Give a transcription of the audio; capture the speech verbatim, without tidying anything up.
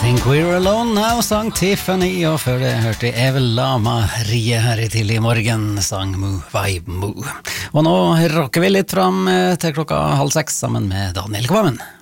Think We're Alone Now, sang Tiffany, og før det hørte Evel Lama rie her i tidlig morgen, sang Mo Vibe Mo. Og nå rocker vi litt fram til klokka halv seks sammen med Daniel Kvammen.